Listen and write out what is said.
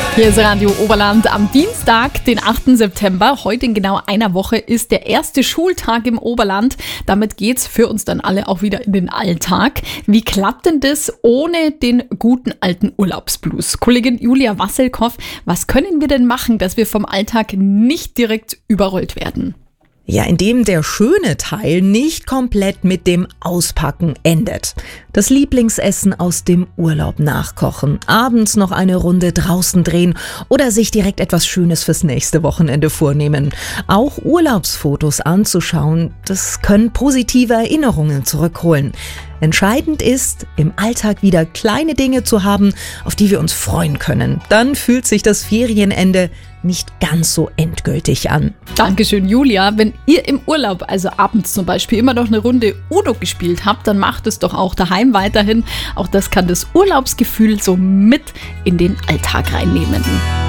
Hier ist Radio Oberland am Dienstag, den 8. September. Heute in genau einer Woche ist der erste Schultag im Oberland. Damit geht's für uns dann alle auch wieder in den Alltag. Wie klappt denn das ohne den guten alten Urlaubsblues? Kollegin Julia Wasselkow, was können wir denn machen, dass wir vom Alltag nicht direkt überrollt werden? Ja, indem der schöne Teil nicht komplett mit dem Auspacken endet. Das Lieblingsessen aus dem Urlaub nachkochen, abends noch eine Runde draußen drehen oder sich direkt etwas Schönes fürs nächste Wochenende vornehmen. Auch Urlaubsfotos anzuschauen, das können positive Erinnerungen zurückholen. Entscheidend ist, im Alltag wieder kleine Dinge zu haben, auf die wir uns freuen können. Dann fühlt sich das Ferienende nicht ganz so endgültig an. Dankeschön, Julia. Wenn ihr im Urlaub, also abends zum Beispiel, immer noch eine Runde Uno gespielt habt, dann macht es doch auch daheim weiterhin. Auch das kann das Urlaubsgefühl so mit in den Alltag reinnehmen.